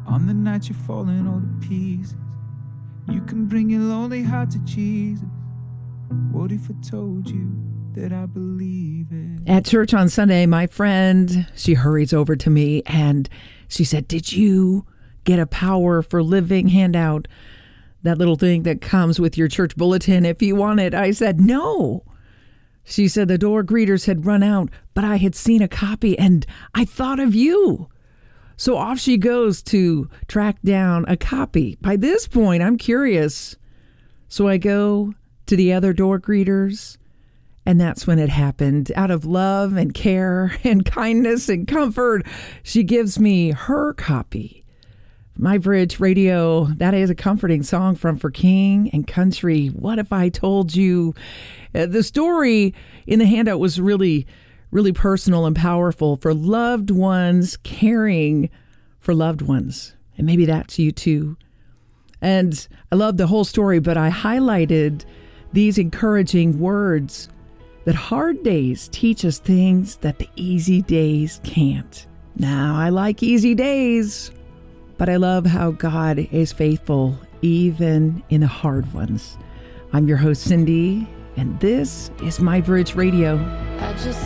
On the night you're falling all to pieces, you can bring your lonely heart to Jesus. What if I told you that I believe it? At church on Sunday, my friend, she hurries over to me and she said, "Did you get a Power for Living handout? That little thing that comes with your church bulletin if you want it." I said, "No." She said the door greeters had run out, but I had seen a copy and I thought of you. So off she goes to track down a copy. By this point, I'm curious. So I go to the other door greeters, and that's when it happened. Out of love and care and kindness and comfort, she gives me her copy. My Bridge Radio, that is a comforting song from For King and Country. What if I told you? The story in the handout was really personal and powerful for loved ones caring for loved ones. And maybe that's you too. And I love the whole story, but I highlighted these encouraging words that hard days teach us things that the easy days can't. Now, I like easy days, but I love how God is faithful even in the hard ones. I'm your host, Cindy, and this is My Bridge Radio. I just